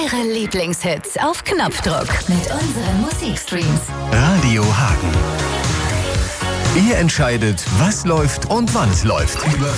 Ihre Lieblingshits auf Knopfdruck mit unseren Musikstreams. Radio Hagen. Ihr entscheidet, was läuft und wann es läuft. Über